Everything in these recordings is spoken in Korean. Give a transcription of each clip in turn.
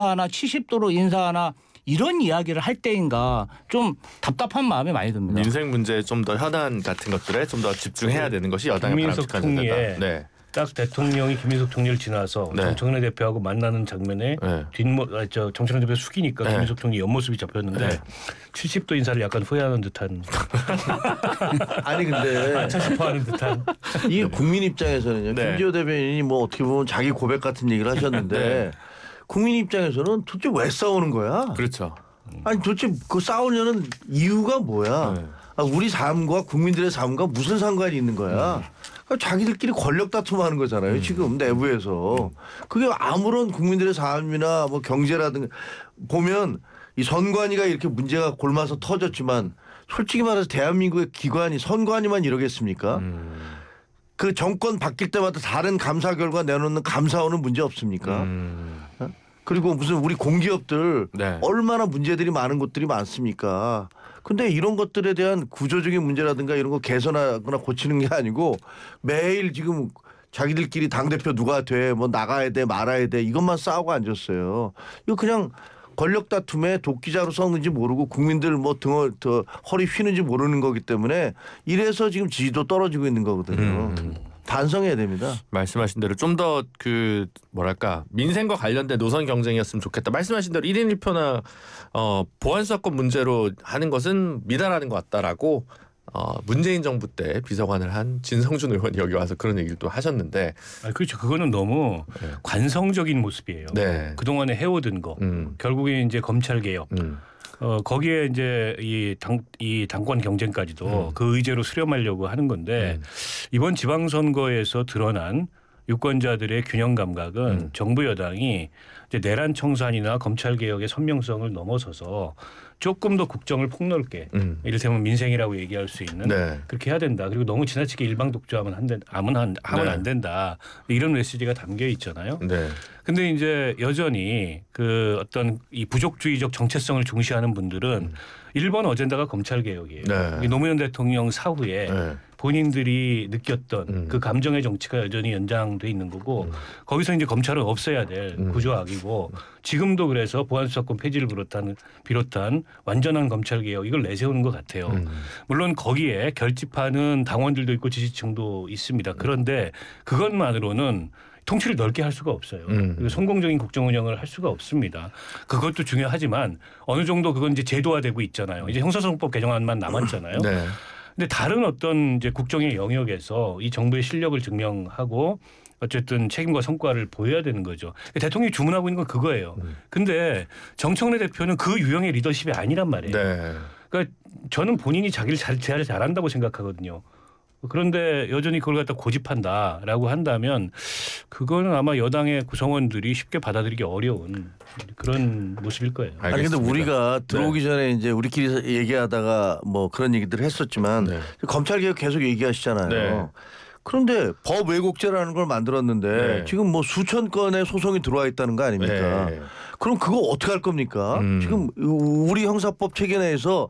하나 70도로 인사하나 이런 이야기를 할 때인가 좀 답답한 마음이 많이 듭니다. 민생 문제 좀 더 현안 같은 것들에 좀 더 집중해야 되는 것이 여당의 김민석 바람직한 총리의 네. 딱 대통령이 김민석 총리를 지나서 네. 정청래 대표하고 만나는 장면에 네. 정청래 대표 숙이니까 네. 김민석 총리 옆모습이 잡혔는데 네. 70도 인사를 약간 후회하는 듯한 아니 근데 아차 싶어하는 듯한 이게 국민 입장에서는요. 네. 김지호 대변인이 뭐 어떻게 보면 자기 고백 같은 얘기를 하셨는데 네. 국민 입장에서는 도대체 왜 싸우는 거야? 그렇죠. 아니 도대체 그 싸우려는 이유가 뭐야? 네. 우리 삶과 국민들의 삶과 무슨 상관이 있는 거야? 그러니까 자기들끼리 권력 다툼하는 거잖아요. 지금 내부에서. 그게 아무런 국민들의 삶이나 뭐 경제라든가 보면 이 선관위가 이렇게 문제가 골마서 터졌지만 솔직히 말해서 대한민국의 기관이 선관위만 이러겠습니까? 그 정권 바뀔 때마다 다른 감사 결과 내놓는 감사원은 문제 없습니까? 그리고 무슨 우리 공기업들 네. 얼마나 문제들이 많은 곳들이 많습니까? 근데 이런 것들에 대한 구조적인 문제라든가 이런 거 개선하거나 고치는 게 아니고 매일 지금 자기들끼리 당대표 누가 돼, 뭐 나가야 돼, 말아야 돼 이것만 싸우고 앉았어요. 이거 그냥 권력 다툼에 도끼자루 썩는지 모르고 국민들 뭐 허리 휘는지 모르는 거기 때문에 이래서 지금 지지도 떨어지고 있는 거거든요. 반성해야 됩니다. 말씀하신 대로 좀 더 그 뭐랄까 민생과 관련된 노선 경쟁이었으면 좋겠다. 말씀하신 대로 1인 1표나 보안 수사권 문제로 하는 것은 미달하는 것 같다라고 문재인 정부 때 비서관을 한 진성준 의원이 여기 와서 그런 얘기를 또 하셨는데 그렇죠. 그거는 너무 네. 관성적인 모습이에요. 네. 그동안에 해오던 거 결국에 이제 검찰 개혁 거기에 이제 이 당권 경쟁까지도 그 의제로 수렴하려고 하는 건데 이번 지방선거에서 드러난 유권자들의 균형 감각은 정부 여당이 이제 내란 청산이나 검찰 개혁의 선명성을 넘어서서 조금 더 국정을 폭넓게 이를테면 민생이라고 얘기할 수 있는 네. 그렇게 해야 된다. 그리고 너무 지나치게 일방독조하면 하면 안 된다. 이런 메시지가 담겨 있잖아요. 네. 근데 이제 여전히 그 어떤 이 부족주의적 정체성을 중시하는 분들은 1번 어젠다가 검찰 개혁이에요. 네. 노무현 대통령 사후에 네. 본인들이 느꼈던 그 감정의 정치가 여전히 연장돼 있는 거고 거기서 이제 검찰은 없애야 될 구조악이고 지금도 그래서 보안수사권 폐지를 비롯한 완전한 검찰 개혁 이걸 내세우는 것 같아요. 물론 거기에 결집하는 당원들도 있고 지지층도 있습니다. 그런데 그것만으로는 통치를 넓게 할 수가 없어요. 그리고 성공적인 국정 운영을 할 수가 없습니다. 그것도 중요하지만 어느 정도 그건 이제 제도화되고 있잖아요. 이제 형사소송법 개정안만 남았잖아요. 네. 근데 다른 어떤 이제 국정의 영역에서 이 정부의 실력을 증명하고 어쨌든 책임과 성과를 보여야 되는 거죠. 대통령이 주문하고 있는 건 그거예요. 근데 정청래 대표는 그 유형의 리더십이 아니란 말이에요. 네. 그러니까 저는 본인이 자기를 잘한다고 생각하거든요. 그런데 여전히 그걸 갖다 고집한다라고 한다면 그거는 아마 여당의 구성원들이 쉽게 받아들이기 어려운 그런 모습일 거예요. 아니 근데 알겠습니다. 우리가 들어오기 전에 이제 우리끼리 얘기하다가 뭐 그런 얘기들을 했었지만 네. 검찰 개혁 계속 얘기하시잖아요. 네. 그런데 법 왜곡죄라는 걸 만들었는데 네. 지금 뭐 수천 건의 소송이 들어와 있다는 거 아닙니까? 네. 그럼 그거 어떻게 할 겁니까? 지금 우리 형사법 체계 내에서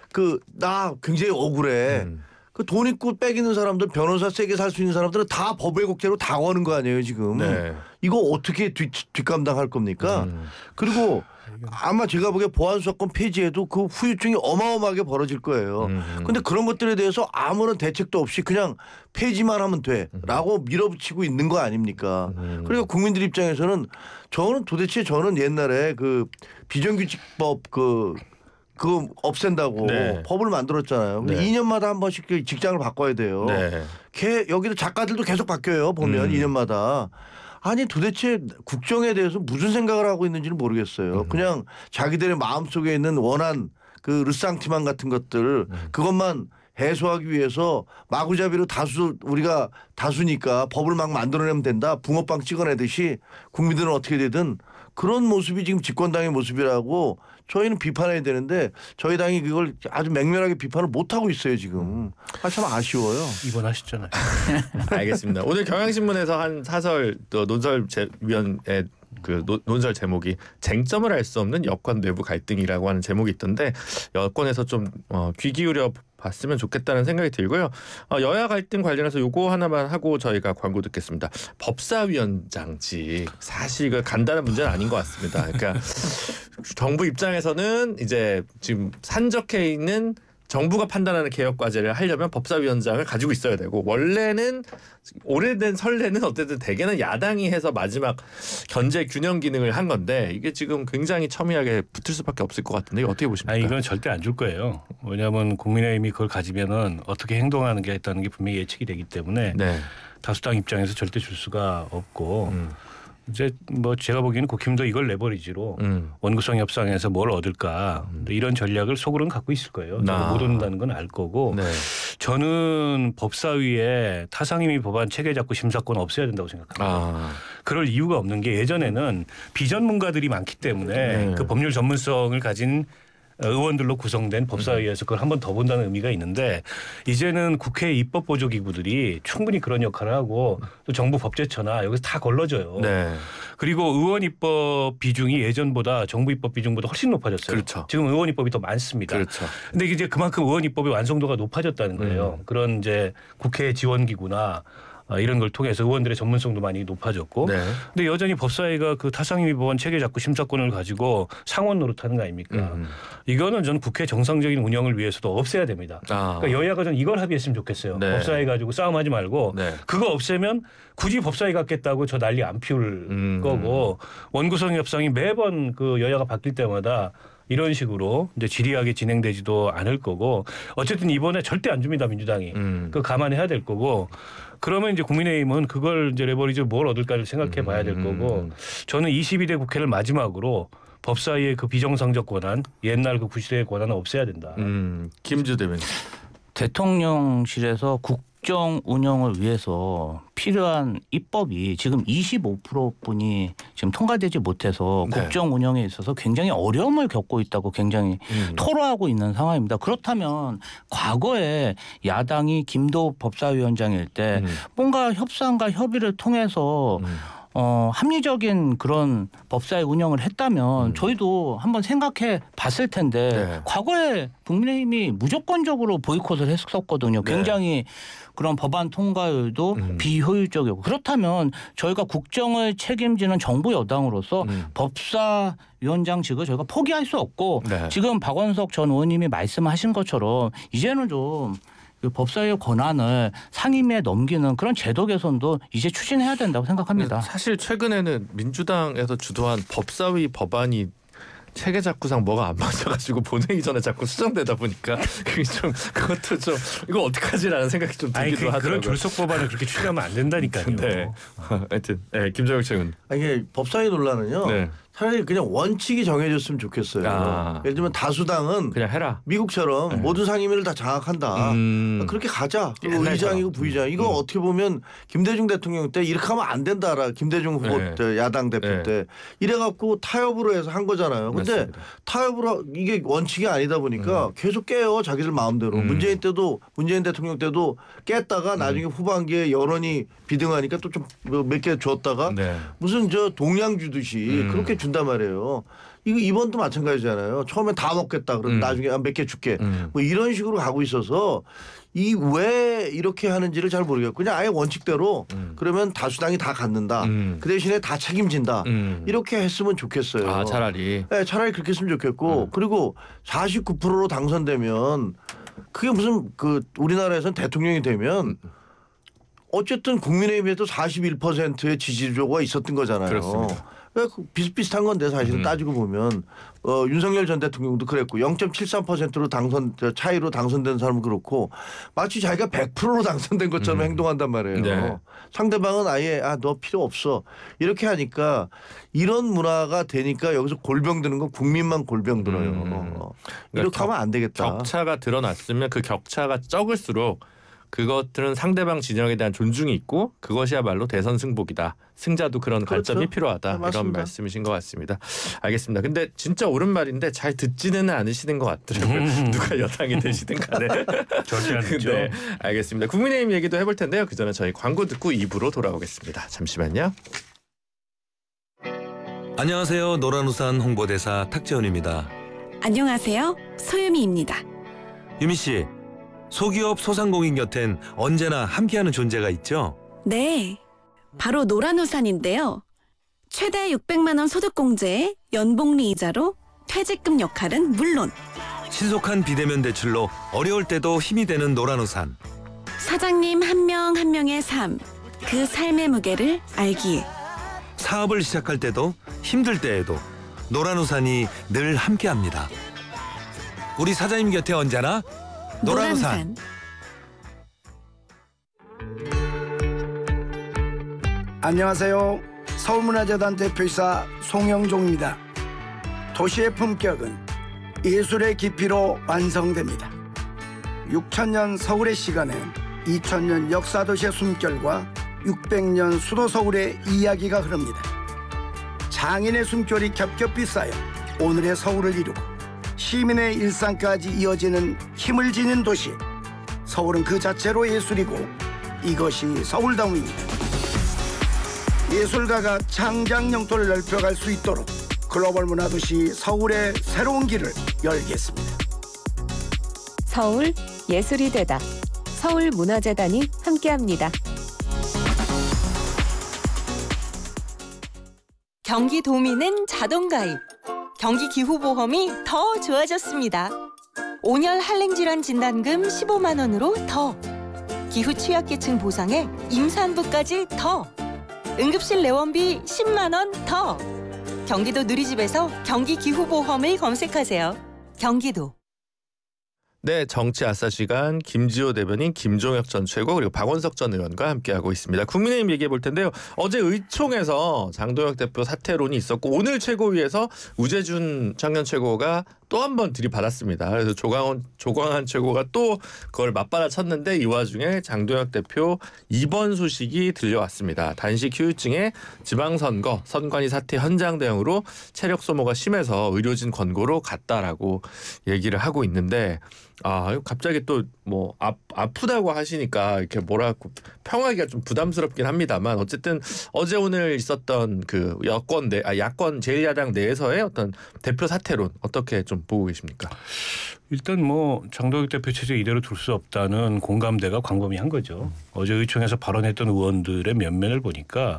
나 굉장히 억울해. 그 돈 있고 빽 있는 사람들 변호사 세게 살 수 있는 사람들은 다 법 왜곡죄로 다 거는 거 아니에요 지금. 네. 이거 어떻게 뒷감당할 겁니까? 그리고 아마 제가 보기에 보안수사권 폐지에도 그 후유증이 어마어마하게 벌어질 거예요. 근데 그런 것들에 대해서 아무런 대책도 없이 그냥 폐지만 하면 돼라고 밀어붙이고 있는 거 아닙니까? 그러니까 국민들 입장에서는 저는 옛날에 그 비정규직법 그거 없앤다고 네. 법을 만들었잖아요. 네. 2년마다 한 번씩 직장을 바꿔야 돼요. 네. 여기도 작가들도 계속 바뀌어요. 보면 2년마다. 아니 도대체 국정에 대해서 무슨 생각을 하고 있는지는 모르겠어요. 그냥 자기들의 마음속에 있는 원한 그 르상티만 같은 것들 그것만 해소하기 위해서 마구잡이로 우리가 다수니까 법을 막 만들어내면 된다. 붕어빵 찍어내듯이 국민들은 어떻게 되든 그런 모습이 지금 집권당의 모습이라고 저희는 비판해야 되는데 저희 당이 그걸 아주 맹렬하게 비판을 못하고 있어요 지금. 참 아쉬워요. 이번 하셨잖아요. 알겠습니다. 오늘 경향신문에서 한 사설 또 논설위원회 논설 제목이 쟁점을 알 수 없는 여권 내부 갈등이라고 하는 제목이 있던데 여권에서 좀 귀 기울여 봤으면 좋겠다는 생각이 들고요. 여야 갈등 관련해서 요거 하나만 하고 저희가 광고 듣겠습니다. 법사위원장직 사실 그 간단한 문제는 아닌 것 같습니다. 그러니까 정부 입장에서는 이제 지금 산적해 있는 정부가 판단하는 개혁 과제를 하려면 법사위원장을 가지고 있어야 되고 원래는 오래된 선례는 어쨌든 대개는 야당이 해서 마지막 견제 균형 기능을 한 건데 이게 지금 굉장히 첨예하게 붙을 수밖에 없을 것 같은데 어떻게 보십니까? 이건 절대 안 줄 거예요. 왜냐하면 국민의힘이 그걸 가지면은 어떻게 행동하는 게 있다는 게 분명히 예측이 되기 때문에 네. 다수당 입장에서 절대 줄 수가 없고 이제 뭐 제가 보기에는 국힘도 이걸 레버리지로 원구성 협상에서 뭘 얻을까 이런 전략을 속으로는 갖고 있을 거예요. 못 얻는다는 건 알 거고 네. 저는 법사위에 타상임의 법안 체계 잡고 심사권 없애야 된다고 생각합니다. 그럴 이유가 없는 게 예전에는 비전문가들이 많기 때문에 그 법률 전문성을 가진 의원들로 구성된 법사위에서 그걸 한 번 더 본다는 의미가 있는데 이제는 국회 입법보조기구들이 충분히 그런 역할을 하고 또 정부 법제처나 여기서 다 걸러져요. 네. 그리고 의원 입법 비중이 예전보다 정부 입법 비중보다 훨씬 높아졌어요. 그렇죠. 지금 의원 입법이 더 많습니다. 그렇죠. 근데 이제 그만큼 의원 입법의 완성도가 높아졌다는 거예요. 그런 이제 국회 지원기구나 이런 걸 통해서 의원들의 전문성도 많이 높아졌고, 네. 근데 여전히 법사위가 그 타상임의 법안 체계 잡고 심사권을 가지고 상원 노릇하는 거 아닙니까? 이거는 저는 국회 정상적인 운영을 위해서도 없애야 됩니다. 그러니까 여야가 전 이걸 합의했으면 좋겠어요. 네. 법사위 가지고 싸움하지 말고 네. 그거 없애면 굳이 법사위 갖겠다고 저 난리 안 피울 거고 원구성 협상이 매번 그 여야가 바뀔 때마다 이런 식으로 이제 지리하게 진행되지도 않을 거고 어쨌든 이번에 절대 안 줍니다 민주당이. 그거 감안해야 될 거고 그러면 이제 국민의힘은 그걸 이제 레버리지로 뭘 얻을까를 생각해 봐야 될 거고 저는 22대 국회를 마지막으로 법사위의 그 비정상적 권한 옛날 그 구시대의 권한을 없애야 된다. 김주 대변인. 대통령실에서 국정 운영을 위해서 필요한 입법이 지금 25%뿐이 지금 통과되지 못해서 네. 국정 운영에 있어서 굉장히 어려움을 겪고 있다고 굉장히 토로하고 있는 상황입니다. 그렇다면 과거에 야당이 김도우 법사위원장일 때 뭔가 협상과 협의를 통해서 합리적인 그런 법사위 운영을 했다면 저희도 한번 생각해 봤을 텐데 네. 과거에 국민의힘이 무조건적으로 보이콧을 했었거든요. 네. 굉장히 그런 법안 통과율도 비효율적이고 그렇다면 저희가 국정을 책임지는 정부 여당으로서 법사위원장직을 저희가 포기할 수 없고 네. 지금 박원석 전 의원님이 말씀하신 것처럼 이제는 좀 그 법사위의 권한을 상임위에 넘기는 그런 제도 개선도 이제 추진해야 된다고 생각합니다. 사실 최근에는 민주당에서 주도한 법사위 법안이 체계 잡고상 뭐가 안 맞아가지고 본회의 전에 자꾸 수정되다 보니까 그게 좀 그것도 좀 이거 어떡하지라는 생각이 좀 들기도 하더라고요. 그런 졸속 법안을 그렇게 추진하면 안 된다니까요. 네. 하여튼 네, 김정일 최근. 이게 법사위 논란은요. 네. 차라리 그냥 원칙이 정해졌으면 좋겠어요. 예를 들면 다수당은 그냥 해라. 미국처럼 네. 모든 상임위를 다 장악한다. 그렇게 가자. 그리고 옛날처럼. 의장이고 부의장. 이거 어떻게 보면 김대중 대통령 때 이렇게 하면 안 된다라. 김대중 후보 네. 때 야당 대표 네. 때 이래갖고 타협으로 해서 한 거잖아요. 근데 맞습니다. 타협으로 이게 원칙이 아니다 보니까 계속 깨요. 자기들 마음대로. 문재인 대통령 때도 깼다가 나중에 후반기에 여론이 비등하니까 또 좀 몇 개 줬다가 네. 무슨 저 동양 주듯이 그렇게 준단 말이에요. 이거 이번도 마찬가지잖아요. 처음엔 다 먹겠다. 그러면 나중에 몇 개 줄게. 뭐 이런 식으로 가고 있어서 이 왜 이렇게 하는지를 잘 모르겠고 그냥 아예 원칙대로 그러면 다수당이 다 갖는다. 그 대신에 다 책임진다. 이렇게 했으면 좋겠어요. 아 차라리. 네, 차라리 그렇게 했으면 좋겠고 그리고 49%로 당선되면 그게 무슨 그 우리나라에서는 대통령이 되면 어쨌든 국민의힘에도 41%의 지지율조가 있었던 거잖아요. 그렇습니다. 그러니까 비슷비슷한 건데 사실은 따지고 보면 윤석열 전 대통령도 그랬고 0.73%로 차이로 당선된 사람은 그렇고 마치 자기가 100%로 당선된 것처럼 행동한단 말이에요. 네. 상대방은 아예 너 필요 없어 이렇게 하니까 이런 문화가 되니까 여기서 골병 드는 건 국민만 골병 들어요. 이렇게 하면 안 되겠다. 격차가 드러났으면 그 격차가 적을수록 그것들은 상대방 진영에 대한 존중이 있고 그것이야말로 대선 승복이다. 승자도 그런 그렇죠. 관점이 필요하다. 네, 이런 맞습니다. 말씀이신 것 같습니다. 알겠습니다. 근데 진짜 옳은 말인데 잘 듣지는 않으시는 것 같더라고요. 누가 여당이 되시든 간에. 절대 안 듣죠. 네, 알겠습니다. 국민의힘 얘기도 해볼 텐데요. 그 전에 저희 광고 듣고 2부로 돌아오겠습니다. 잠시만요. 안녕하세요. 노란우산 홍보대사 탁재훈입니다. 안녕하세요. 소유미입니다. 유미 씨, 소기업 소상공인 곁엔 언제나 함께하는 존재가 있죠. 네, 바로 노란우산인데요. 최대 600만 원 소득공제에 연봉리 이자로 퇴직금 역할은 물론 신속한 비대면 대출로 어려울 때도 힘이 되는 노란우산. 사장님 한 명 한 명의 삶, 그 삶의 무게를 알기에 사업을 시작할 때도 힘들 때에도 노란우산이 늘 함께합니다. 우리 사장님 곁에 언제나 노란우산. 안녕하세요. 서울문화재단 대표이사 송영종입니다. 도시의 품격은 예술의 깊이로 완성됩니다. 6000년 서울의 시간엔 2000년 역사도시의 숨결과 600년 수도 서울의 이야기가 흐릅니다. 장인의 숨결이 겹겹이 쌓여 오늘의 서울을 이루고 시민의 일상까지 이어지는 힘을 지닌 도시. 서울은 그 자체로 예술이고 이것이 서울다움입니다. 예술가가 창작 영토를 넓혀갈 수 있도록 글로벌 문화도시 서울의 새로운 길을 열겠습니다. 서울 예술이 되다. 서울문화재단이 함께합니다. 경기도민은 자동가입. 경기기후보험이 더 좋아졌습니다. 5년 한랭질환 진단금 15만 원으로 더. 기후 취약계층 보상에 임산부까지 더. 응급실 내원비 10만 원 더. 경기도 누리집에서 경기기후보험을 검색하세요. 경기도. 네, 정치 아싸 시간 김지호 대변인, 김종혁 전 최고 그리고 박원석 전 의원과 함께하고 있습니다. 국민의힘 얘기해 볼 텐데요. 어제 의총에서 장동혁 대표 사퇴론이 있었고 오늘 최고위에서 우재준 청년 최고가 또 한 번 들이받았습니다. 그래서 조광한 최고가 또 그걸 맞받아 쳤는데 이 와중에 장동혁 대표 입원 소식이 들려왔습니다. 단식 후유증에 지방선거, 선관위 사퇴 현장 대응으로 체력 소모가 심해서 의료진 권고로 갔다라고 얘기를 하고 있는데 갑자기 또 뭐 아프다고 하시니까 이렇게 뭐라고 평하기가 좀 부담스럽긴 합니다만 어쨌든 어제 오늘 있었던 그 야권 제1야당 내에서의 어떤 대표 사퇴론 어떻게 좀 보고 계십니까? 일단 뭐 장동혁 대표 체제 이대로 둘 수 없다는 공감대가 광범위한 거죠. 어제 의총에서 발언했던 의원들의 면면을 보니까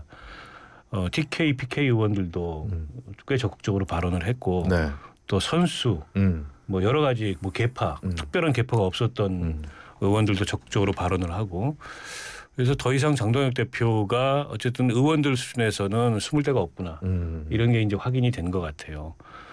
TK, PK 의원들도 꽤 적극적으로 발언을 했고 네. 또 선수 뭐 여러 가지 뭐 계파 특별한 계파가 없었던 의원들도 적극적으로 발언을 하고 그래서 더 이상 장동혁 대표가 어쨌든 의원들 수준에서는 숨을 데가 없구나 이런 게 이제 확인이 된 것 같아요.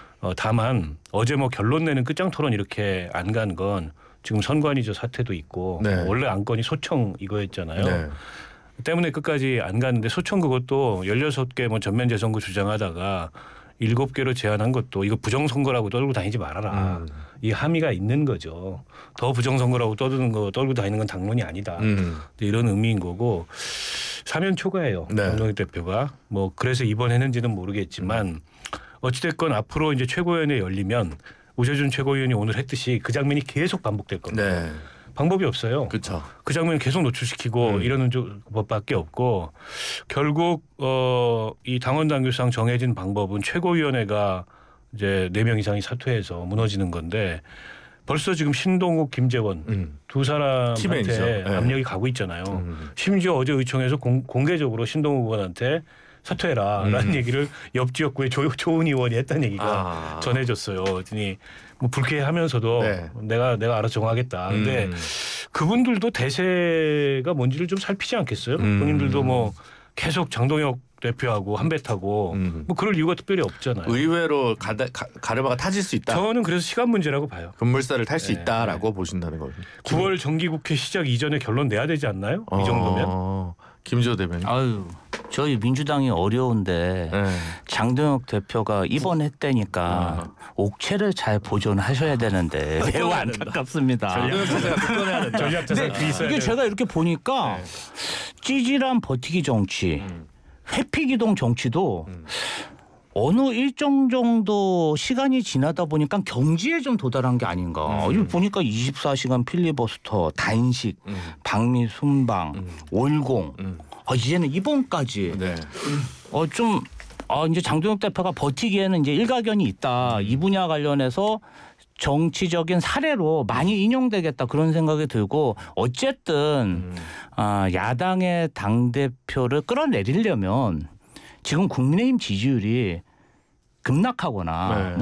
다만 어제 뭐 결론 내는 끝장 토론 이렇게 안 간 건 지금 선관위조 사태도 있고 네. 원래 안건이 소청 이거였잖아요. 네. 때문에 끝까지 안 갔는데 소청 그것도 16개 뭐 전면 재선거 주장하다가 7개로 제한한 것도 이거 부정선거라고 떨고 다니지 말아라. 이 함의가 있는 거죠. 더 부정선거라고 떨고 다니는 건 당론이 아니다. 이런 의미인 거고 사면 초과예요. 네. 장동혁 대표가 뭐 그래서 입원했는지는 모르겠지만 어찌됐건 앞으로 이제 최고위원회 열리면 우재준 최고위원이 오늘 했듯이 그 장면이 계속 반복될 겁니다. 네. 방법이 없어요. 그렇죠. 그 장면 계속 노출시키고 이러는 법밖에 없고 결국 이 당원 당규상 정해진 방법은 최고위원회가 이제 4명 이상이 사퇴해서 무너지는 건데 벌써 지금 신동욱, 김재원 두 사람한테 팀이죠. 네. 압력이 가고 있잖아요. 심지어 어제 의총에서 공개적으로 신동욱 의원한테 사퇴해라라는 얘기를 옆 지역구의 조은 의원이 했다는 얘기가 전해졌어요. 그랬더니 뭐 불쾌하면서도 네. 내가 알아서 정하겠다. 근데 그분들도 대세가 뭔지를 좀 살피지 않겠어요? 본인들도 뭐 계속 장동혁 대표하고 한배 타고 뭐 그럴 이유가 특별히 없잖아요. 의외로 가르마가 타질 수 있다. 저는 그래서 시간 문제라고 봐요. 급물살을 탈 수 있다라고 보신다는 거죠. 9월 정기국회 시작 이전에 결론 내야 되지 않나요? 이 정도면? 김지호 대변인. 아유, 저희 민주당이 어려운데 네. 장동혁 대표가 입원했다니까 옥체를 잘 보존하셔야 되는데 매우 안타깝습니다. 장동혁 자세가 굳건해야 된다. 전략 자세가 있어야 이게 돼요. 제가 이렇게 보니까 찌질한 버티기 정치, 회피기동 정치도 어느 일정 정도 시간이 지나다 보니까 경지에 좀 도달한 게 아닌가. 여기 보니까 24시간 필리버스터, 단식, 방미 순방, 올공, 이제는 입원까지. 네. 이제 장동혁 대표가 버티기에는 이제 일가견이 있다. 이 분야 관련해서 정치적인 사례로 많이 인용되겠다 그런 생각이 들고 어쨌든 야당의 당대표를 끌어내리려면 지금 국민의힘 지지율이 급락하거나